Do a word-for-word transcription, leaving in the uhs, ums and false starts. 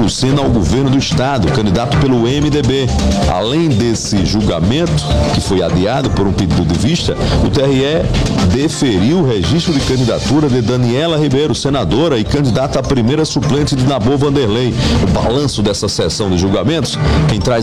Lucena ao governo do estado, candidato pelo M D B. Além desse julgamento, que foi adiado por um pedido de vista, o T R E deferiu o registro de candidatura de Daniela Ribeiro, senadora e candidata à primeira suplente de Nabor Vanderlei. O balanço dessa sessão de julgamentos, quem traz